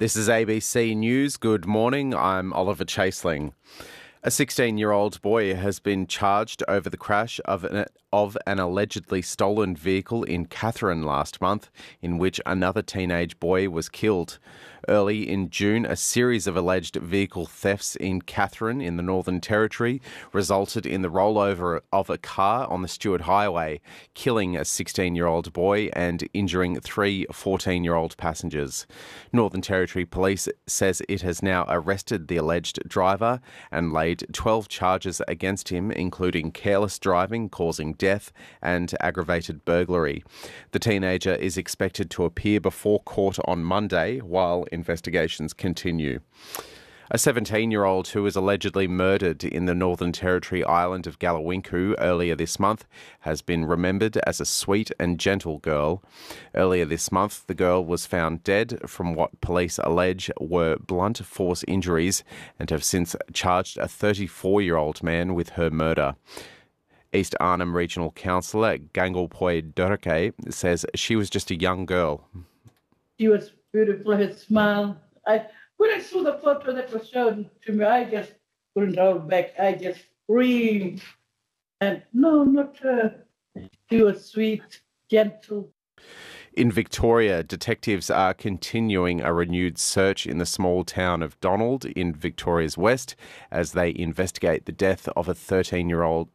This is ABC News. Good morning. I'm Oliver Chaseling. A 16-year-old boy has been charged over the crash of an allegedly stolen vehicle in Katherine last month, in which another teenage boy was killed. Early in June, a series of alleged vehicle thefts in Katherine in the Northern Territory resulted in the rollover of a car on the Stuart Highway, killing a 16-year-old boy and injuring 3 14-year-old passengers. Northern Territory Police says it has now arrested the alleged driver and laid 12 charges against him, including careless driving causing death and aggravated burglary. The teenager is expected to appear before court on Monday while investigations continue. A 17-year-old who was allegedly murdered in the Northern Territory island of Galawinku earlier this month has been remembered as a sweet and gentle girl. Earlier this month, the girl was found dead from what police allege were blunt force injuries and have since charged a 34-year-old man with her murder. East Arnhem Regional Councillor Gangulpoi Durke says she was just a young girl. She was beautiful, her smile. When I saw the photo that was shown to me, I just couldn't hold back. I just screamed. And no, not her. She was sweet, gentle. In Victoria, detectives are continuing a renewed search in the small town of Donald in Victoria's West as they investigate the death of 13-year-old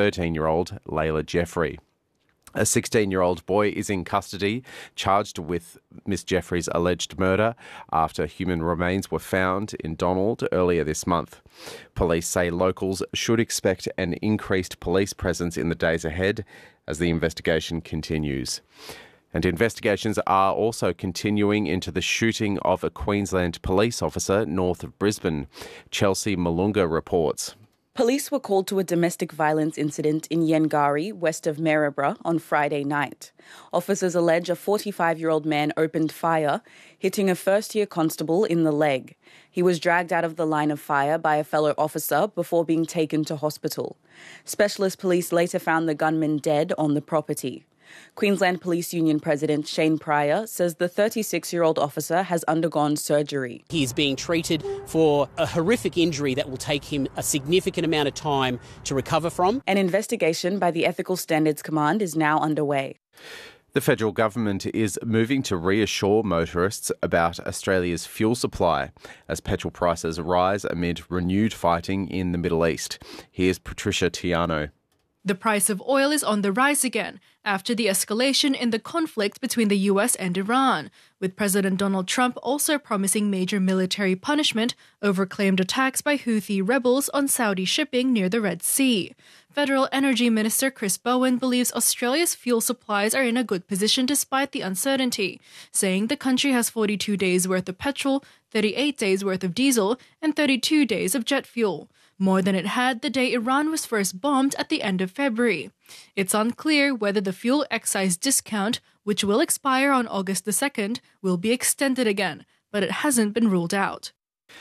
Layla Jeffrey. A 16-year-old boy is in custody, charged with Miss Jeffrey's alleged murder after human remains were found in Donald earlier this month. Police say locals should expect an increased police presence in the days ahead as the investigation continues. And investigations are also continuing into the shooting of a Queensland police officer north of Brisbane. Chelsea Malunga reports. Police were called to a domestic violence incident in Yengari, west of Maryborough, on Friday night. Officers allege a 45-year-old man opened fire, hitting a first-year constable in the leg. He was dragged out of the line of fire by a fellow officer before being taken to hospital. Specialist police later found the gunman dead on the property. Queensland Police Union President Shane Pryor says the 36-year-old officer has undergone surgery. He's being treated for a horrific injury that will take him a significant amount of time to recover from. An investigation by the Ethical Standards Command is now underway. The federal government is moving to reassure motorists about Australia's fuel supply as petrol prices rise amid renewed fighting in the Middle East. Here's Patricia Tiano. The price of oil is on the rise again after the escalation in the conflict between the US and Iran, with President Donald Trump also promising major military punishment over claimed attacks by Houthi rebels on Saudi shipping near the Red Sea. Federal Energy Minister Chris Bowen believes Australia's fuel supplies are in a good position despite the uncertainty, saying the country has 42 days' worth of petrol, 38 days' worth of diesel, and 32 days of jet fuel, more than it had the day Iran was first bombed at the end of February. It's unclear whether the fuel excise discount, which will expire on August the 2nd, will be extended again, but it hasn't been ruled out.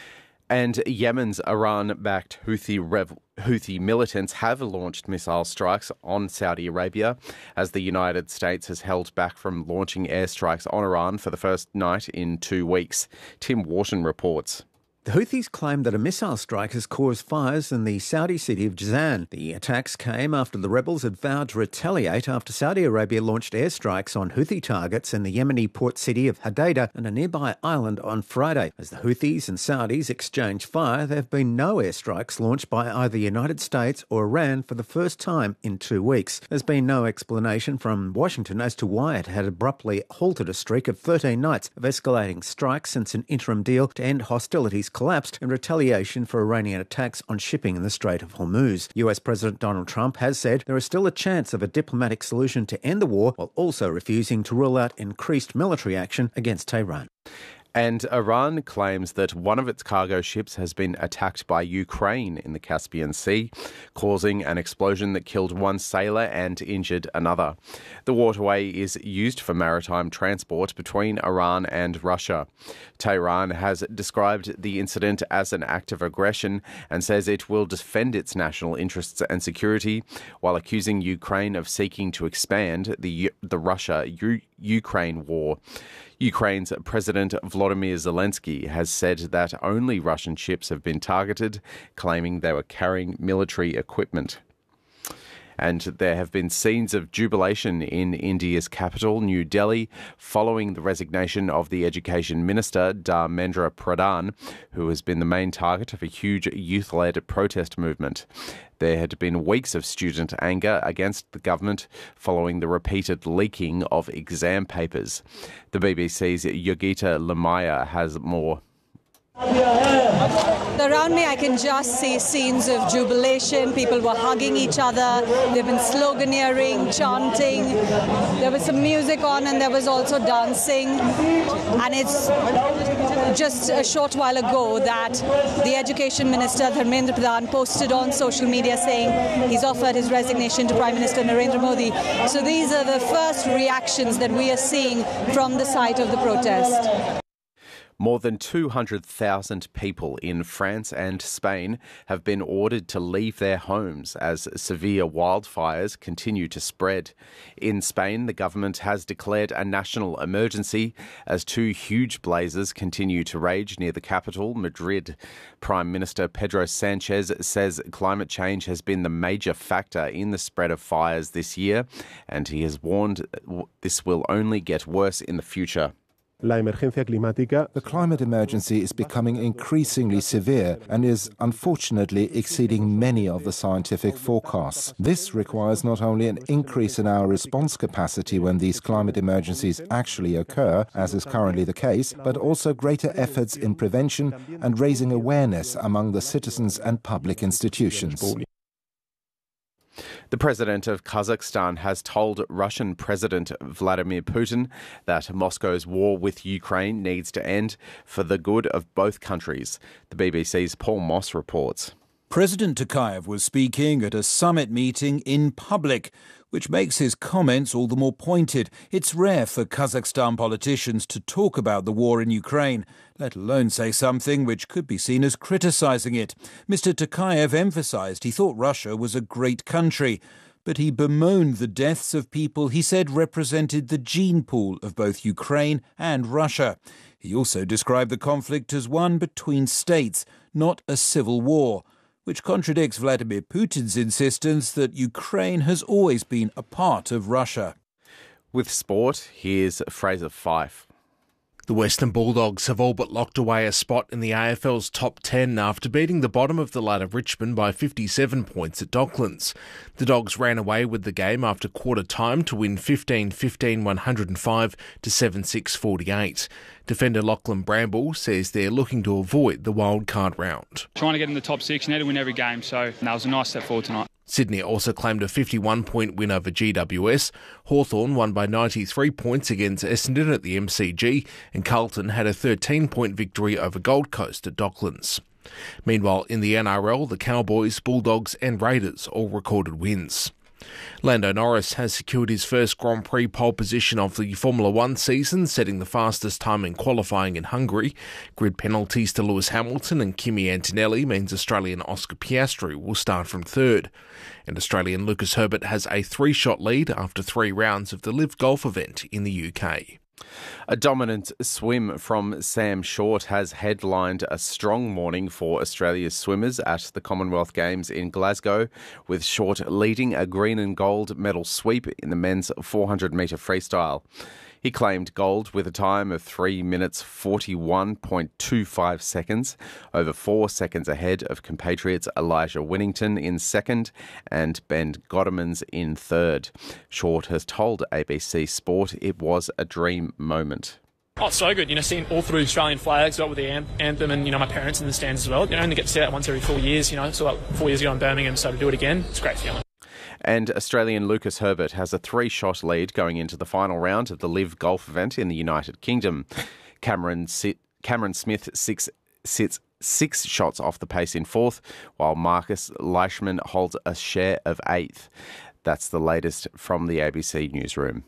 And Yemen's Iran-backed Houthi militants have launched missile strikes on Saudi Arabia as the United States has held back from launching airstrikes on Iran for the first night in 2 weeks. Tim Wharton reports. The Houthis claim that a missile strike has caused fires in the Saudi city of Jazan. The attacks came after the rebels had vowed to retaliate after Saudi Arabia launched airstrikes on Houthi targets in the Yemeni port city of Hodeidah and a nearby island on Friday. As the Houthis and Saudis exchange fire, there have been no airstrikes launched by either the United States or Iran for the first time in 2 weeks. There's been no explanation from Washington as to why it had abruptly halted a streak of 13 nights of escalating strikes since an interim deal to end hostilities collapsed in retaliation for Iranian attacks on shipping in the Strait of Hormuz. US President Donald Trump has said there is still a chance of a diplomatic solution to end the war, while also refusing to rule out increased military action against Tehran. And Iran claims that one of its cargo ships has been attacked by Ukraine in the Caspian Sea, causing an explosion that killed one sailor and injured another. The waterway is used for maritime transport between Iran and Russia. Tehran has described the incident as an act of aggression and says it will defend its national interests and security, while accusing Ukraine of seeking to expand the Russia-Ukraine war. Ukraine's President Volodymyr Zelensky has said that only Russian ships have been targeted, claiming they were carrying military equipment. And there have been scenes of jubilation in India's capital, New Delhi, following the resignation of the Education Minister, Dharmendra Pradhan, who has been the main target of a huge youth-led protest movement. There had been weeks of student anger against the government following the repeated leaking of exam papers. The BBC's Yogita Lamaya has more. Around me I can just see scenes of jubilation. People were hugging each other. They've been sloganeering, chanting. There was some music on and there was also dancing. And it's just a short while ago that the Education Minister, Dharmendra Pradhan, posted on social media saying he's offered his resignation to Prime Minister Narendra Modi. So these are the first reactions that we are seeing from the site of the protest. More than 200,000 people in France and Spain have been ordered to leave their homes as severe wildfires continue to spread. In Spain, the government has declared a national emergency as two huge blazes continue to rage near the capital, Madrid. Prime Minister Pedro Sanchez says climate change has been the major factor in the spread of fires this year, and he has warned this will only get worse in the future. The climate emergency is becoming increasingly severe and is unfortunately exceeding many of the scientific forecasts. This requires not only an increase in our response capacity when these climate emergencies actually occur, as is currently the case, but also greater efforts in prevention and raising awareness among the citizens and public institutions. The president of Kazakhstan has told Russian President Vladimir Putin that Moscow's war with Ukraine needs to end for the good of both countries. The BBC's Paul Moss reports. President Tokayev was speaking at a summit meeting in public, which makes his comments all the more pointed. It's rare for Kazakhstan politicians to talk about the war in Ukraine, let alone say something which could be seen as criticising it. Mr. Tokayev emphasised he thought Russia was a great country, but he bemoaned the deaths of people he said represented the gene pool of both Ukraine and Russia. He also described the conflict as one between states, not a civil war, which contradicts Vladimir Putin's insistence that Ukraine has always been a part of Russia. With sport, here's Fraser Fife. The Western Bulldogs have all but locked away a spot in the AFL's top 10 after beating the bottom of the ladder Richmond by 57 points at Docklands. The Dogs ran away with the game after quarter time to win 15-15 105 to 7-6 Defender Lachlan Bramble says they're looking to avoid the wildcard round. Trying to get in the top six, you need to win every game, so that was a nice step forward tonight. Sydney also claimed a 51-point win over GWS. Hawthorn won by 93 points against Essendon at the MCG, and Carlton had a 13-point victory over Gold Coast at Docklands. Meanwhile, in the NRL, the Cowboys, Bulldogs and Raiders all recorded wins. Lando Norris has secured his first Grand Prix pole position of the Formula One season, setting the fastest time in qualifying in Hungary. Grid penalties to Lewis Hamilton and Kimi Antonelli means Australian Oscar Piastri will start from third. And Australian Lucas Herbert has a 3-shot lead after 3 rounds of the LIV Golf event in the UK. A dominant swim from Sam Short has headlined a strong morning for Australia's swimmers at the Commonwealth Games in Glasgow, with Short leading a green and gold medal sweep in the men's 400-metre freestyle. He claimed gold with a time of 3 minutes 41.25 seconds, over 4 seconds ahead of compatriots Elijah Winnington in second and Ben Godemans in third. Short has told ABC Sport it was a dream moment. Oh, it's so good, seeing all through Australian flags, got with the anthem and, my parents in the stands as well. I only get to see that once every 4 years, so like 4 years ago in Birmingham, so to do it again, it's a great feeling. And Australian Lucas Herbert has a 3-shot lead going into the final round of the LIV Golf event in the United Kingdom. Cameron Smith sits 6 shots off the pace in fourth, while Marcus Leishman holds a share of 8th. That's the latest from the ABC newsroom.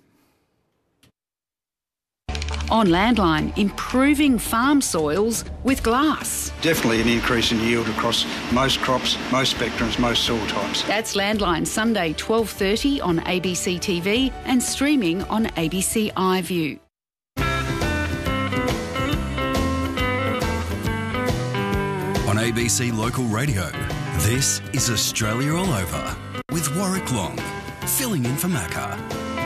On Landline, improving farm soils with glass. Definitely an increase in yield across most crops, most spectrums, most soil types. That's Landline, Sunday 12:30 on ABC TV and streaming on ABC iView. ABC Local Radio. This is Australia All Over with Warwick Long, filling in for Macca.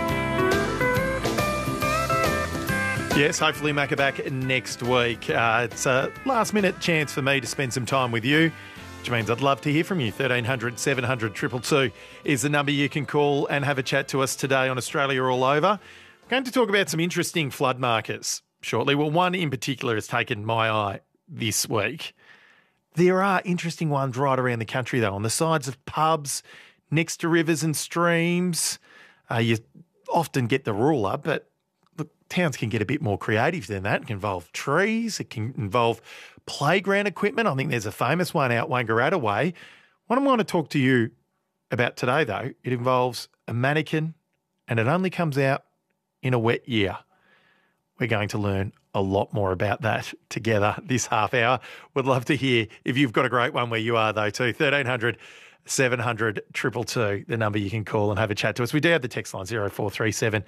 Yes, hopefully Macca back next week. It's a last-minute chance for me to spend some time with you, which means I'd love to hear from you. 1300 700 222 is the number you can call and have a chat to us today on Australia All Over. I'm going to talk about some interesting flood markers shortly. Well, one in particular has taken my eye this week. There are interesting ones right around the country, though, on the sides of pubs, next to rivers and streams. You often get the ruler, but look, towns can get a bit more creative than that. It can involve trees. It can involve playground equipment. I think there's a famous one out Wangaratta Way. What I want to talk to you about today, though, it involves a mannequin, and it only comes out in a wet year. We're going to learn a lot more about that together this half hour. Would love to hear if you've got a great one where you are, though, too. 1300 700 222, the number you can call and have a chat to us. We do have the text line 0437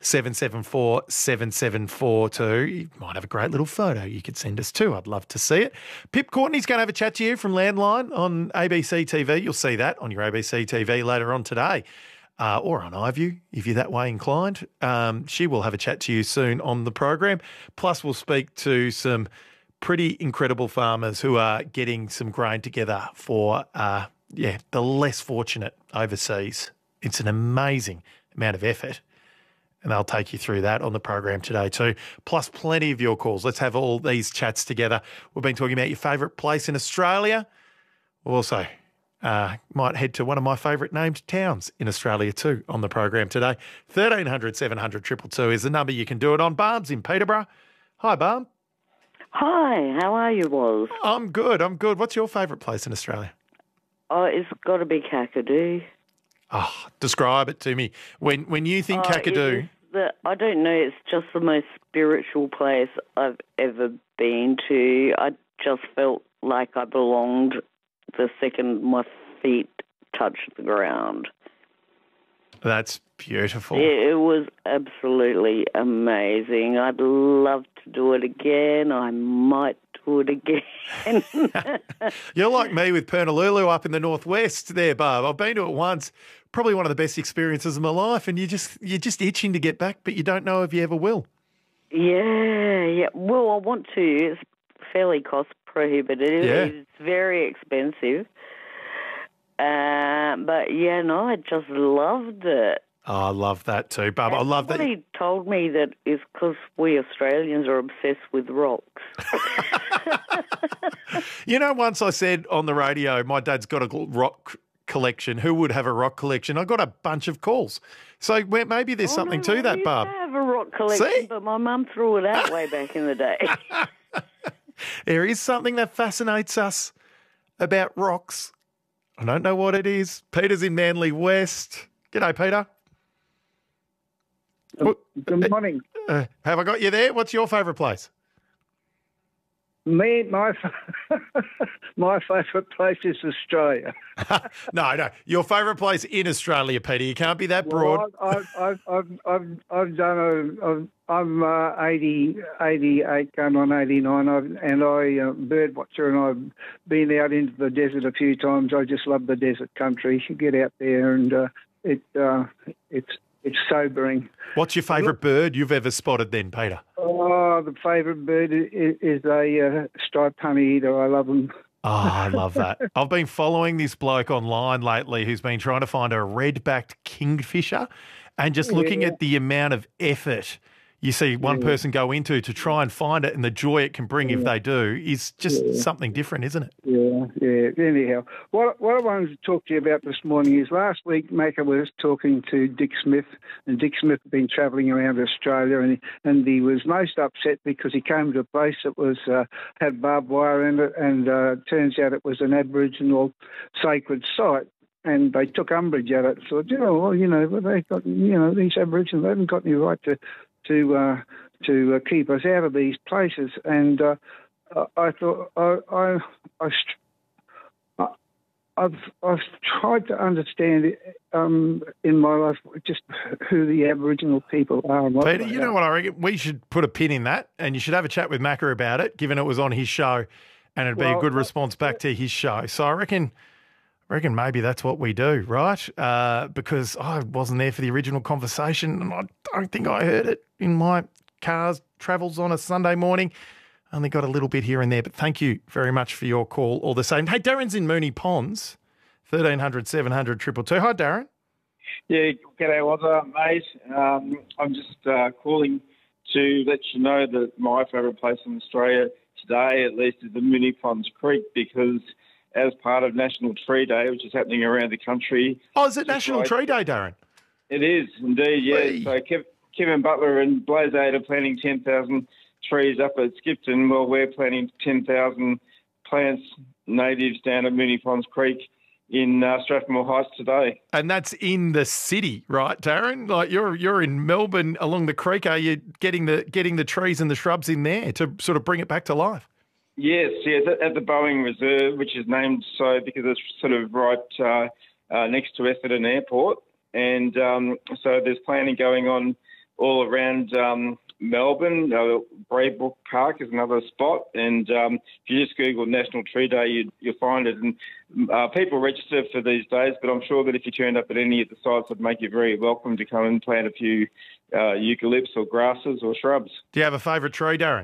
774 7742. You might have a great little photo you could send us too. I'd love to see it. Pip Courtney's going to have a chat to you from Landline on ABC TV. You'll see that on your ABC TV later on today. Or on iView, if you're that way inclined. She will have a chat to you soon on the program. Plus, we'll speak to some pretty incredible farmers who are getting some grain together for, the less fortunate overseas. It's an amazing amount of effort, and they'll take you through that on the program today too. Plus, plenty of your calls. Let's have all these chats together. We've been talking about your favourite place in Australia. We'll also might head to one of my favourite named towns in Australia too on the program today. 1300 700 222 is the number you can do it on. Barb's in Peterborough. Hi, Barb. Hi, how are you, Woz? I'm good. What's your favourite place in Australia? Oh, it's got to be Kakadu. Oh, describe it to me. When you think Kakadu... I don't know, it's just the most spiritual place I've ever been to. I just felt like I belonged the second my feet touched the ground. That's beautiful. It was absolutely amazing. I'd love to do it again. I might do it again. You're like me with Pernalulu up in the northwest there, Barb. I've been to it once. Probably one of the best experiences of my life, and you're just itching to get back, but you don't know if you ever will. Yeah. Well, I want to. It's fairly cost prohibitive. Yeah. It's very expensive. But yeah, no, I just loved it. Oh, I love that too, Barb. I love that. Somebody told me that it's because we Australians are obsessed with rocks. You know, once I said on the radio, my dad's got a rock collection. Who would have a rock collection? I got a bunch of calls. So maybe there's something to that, Barb. I have a rock collection, See? but my mum threw it out way back in the day. There is something that fascinates us about rocks. I don't know what it is. Peter's in Manly West. G'day, Peter. Good morning. Have I got you there? What's your favourite place? My favourite place is Australia. No. Your favourite place in Australia, Peter. You can't be that broad. I've done I'm 88 going on 89, and I bird watcher, and I've been out into the desert a few times. I just love the desert country. You get out there, and it's sobering. What's your favourite bird you've ever spotted then, Peter? Oh, the favourite bird is a striped honeyeater. I love them. Oh, I love that. I've been following this bloke online lately who's been trying to find a red-backed kingfisher, and just looking at the amount of effort you see one person go into to try and find it, and the joy it can bring if they do is just something different, isn't it? Yeah. Anyhow, what I wanted to talk to you about this morning is last week Macca was talking to Dick Smith, and Dick Smith had been travelling around Australia, and he was most upset because he came to a place that was had barbed wire in it, and turns out it was an Aboriginal sacred site. And they took umbrage at it. So, they got, these Aboriginals, they haven't got any right to keep us out of these places. And I thought I've tried to understand in my life just who the Aboriginal people are. Peter, you know what I reckon? We should put a pin in that, and you should have a chat with Macca about it, given it was on his show and it'd be a good response back to his show. So I reckon maybe that's what we do, right? Because I wasn't there for the original conversation, and I don't think I heard it in my car's travels on a Sunday morning. Only got a little bit here and there, but thank you very much for your call all the same. Hey, Darren's in Moonee Ponds, 1300 700 222. Hi, Darren. Yeah, g'day, Wazza, mate. I'm just calling to let you know that my favourite place in Australia today, at least, is the Moonee Ponds Creek, because as part of National Tree Day, which is happening around the country... Oh, is it National Tree Day, Darren? It is, indeed, yeah. Hey. So Kevin Butler and Blaze Aid are planting 10,000 trees up at Skipton. Well, we're planting 10,000 plants, natives, down at Moonee Ponds Creek in Strathmore Heights today. And that's in the city, right, Darren? Like you're in Melbourne along the creek. Are you getting the trees and the shrubs in there to sort of bring it back to life? Yes, at the Boeing Reserve, which is named so because it's sort of right next to Essendon Airport. And so there's planting going on all around Melbourne. Braybrook Park is another spot. And if you just Google National Tree Day, you'll find it. And people register for these days, but I'm sure that if you turned up at any of the sites, it'd make you very welcome to come and plant a few eucalypts or grasses or shrubs. Do you have a favourite tree, Darren?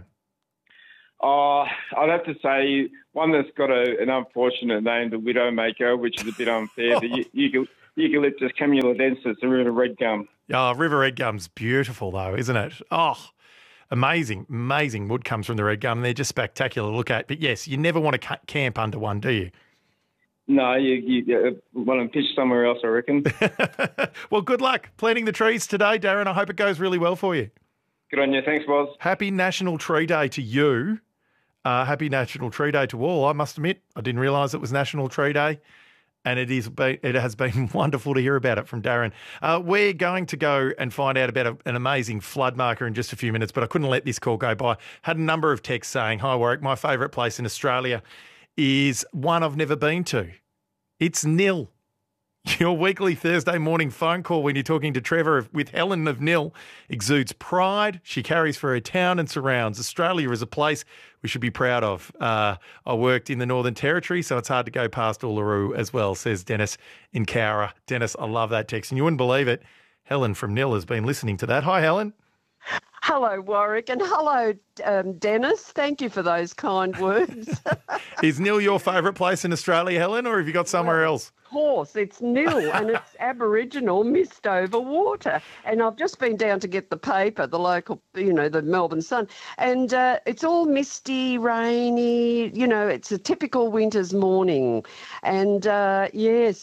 I'd have to say one that's got an unfortunate name, the Widowmaker, which is a bit unfair. The Eucalyptus camulodensis, the river red gum. Oh, river red gum's beautiful, though, isn't it? Oh, amazing wood comes from the red gum. They're just spectacular to look at. But yes, you never want to camp under one, do you? No, you want to pitch somewhere else, I reckon. Well, good luck planting the trees today, Darren. I hope it goes really well for you. Good on you. Thanks, Boz. Happy National Tree Day to you. Happy National Tree Day to all. I must admit, I didn't realise it was National Tree Day, and it has been wonderful to hear about it from Darren. We're going to go and find out about an amazing flood marker in just a few minutes, but I couldn't let this call go by. Had a number of texts saying, "Hi, Warwick, my favourite place in Australia is one I've never been to. It's Nil." Your weekly Thursday morning phone call when you're talking to Trevor with Helen of Nil exudes pride she carries for her town and surrounds. Australia is a place we should be proud of. I worked in the Northern Territory, so it's hard to go past Uluru as well, says Dennis in Cowra. Dennis, I love that text. And you wouldn't believe it, Helen from Nil has been listening to that. Hi, Helen. Hello, Warwick, and hello, Dennis. Thank you for those kind words. Is Nil your favourite place in Australia, Helen, or have you got somewhere else? Of course, it's Nil, and it's Aboriginal mist over water. And I've just been down to get the paper, the local, the Melbourne Sun, and it's all misty, rainy. It's a typical winter's morning. And yes,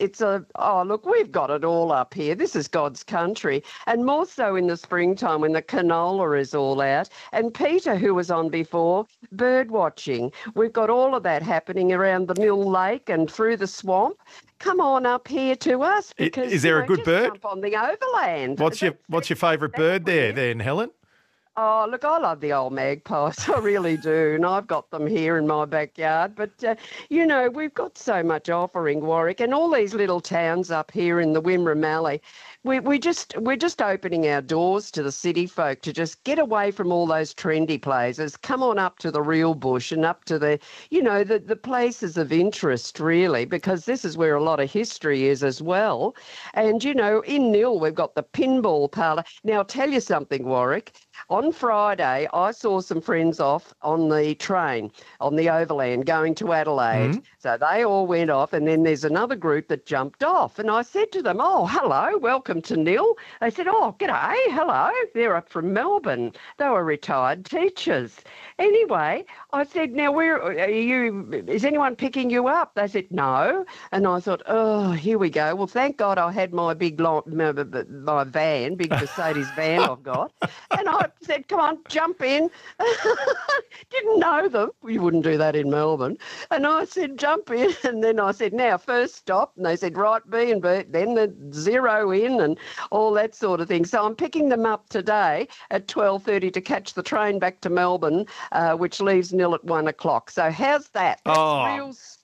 look, we've got it all up here. This is God's country, and more so in the springtime when the canola is all out. And Peter, who was on before, bird watching. We've got all of that happening around the Mill Lake and through the swamp. Come on up here to us because is there a good bird? Jump on the overland. What's your favourite bird there, then, Helen? Oh, look, I love the old magpies. I really do. And I've got them here in my backyard. But, we've got so much offering, Warwick, and all these little towns up here in the Wimmera Mallee. We're just opening our doors to the city folk to just get away from all those trendy places. Come on up to the real bush and up to the places of interest, really, because this is where a lot of history is as well. And, in Nil, we've got the pinball parlour. Now, I'll tell you something, Warwick. On Friday, I saw some friends off on the train, on the overland, going to Adelaide. Mm-hmm. So they all went off, and then there's another group that jumped off. And I said to them, "Oh, hello, welcome to Nil." They said, "Oh, g'day, hello." They're up from Melbourne. They were retired teachers. Anyway, I said, "Now, where are you? Is anyone picking you up?" They said, "No." And I thought, oh, here we go. Well, thank God I had my my van, big Mercedes van I've got. And I said, "Come on, jump in." Didn't know them. You wouldn't do that in Melbourne. And I said, "Jump in." And then I said, "Now, first stop." And they said, "Right, B and B." Then the zero in and all that sort of thing. So I'm picking them up today at 12:30 to catch the train back to Melbourne, which leaves Nil at 1 o'clock. So how's that? That's real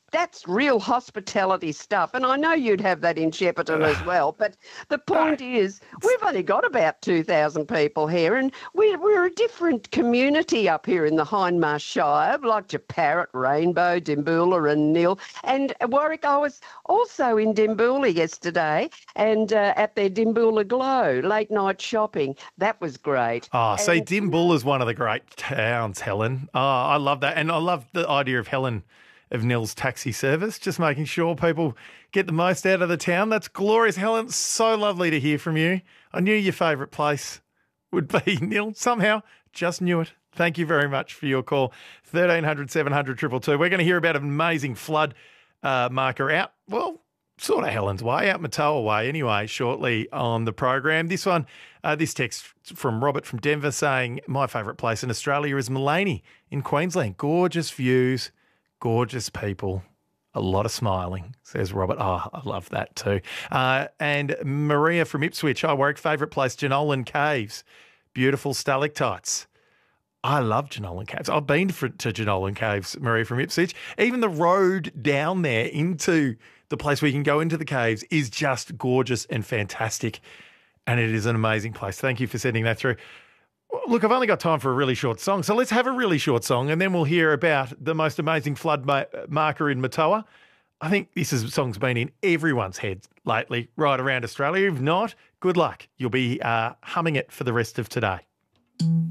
That's real hospitality stuff. And I know you'd have that in Shepparton as well. But the point is, we've only got about 2,000 people here, and we're a different community up here in the Hindmarsh Shire, like Japarrit, Rainbow, Dimboola and Nil. And Warwick, I was also in Dimboola yesterday and at their Dimboola Glow, late night shopping. That was great. Oh, see, Dimboola is one of the great towns, Helen. Oh, I love that. And I love the idea of Helen of Nil's taxi service, just making sure people get the most out of the town. That's glorious, Helen. So lovely to hear from you. I knew your favourite place would be Nil. Somehow, just knew it. Thank you very much for your call. 1300 700 222. We're going to hear about an amazing flood marker out, well, sort of Helen's way, out Matoa way anyway, shortly on the program. This one, this text from Robert from Denver saying, my favourite place in Australia is Mullaney in Queensland. Gorgeous views, gorgeous people, a lot of smiling, says Robert. Oh, I love that too. And Maria from Ipswich, I work, favourite place, Jenolan Caves. Beautiful stalactites. I love Jenolan Caves. I've been to Jenolan Caves, Maria from Ipswich. Even the road down there into the place where you can go into the caves is just gorgeous and fantastic. And it is an amazing place. Thank you for sending that through. Look, I've only got time for a really short song, so let's have a really short song and then we'll hear about the most amazing flood marker in Matoa. I think this song's been in everyone's head lately, right around Australia. If not, good luck. You'll be humming it for the rest of today.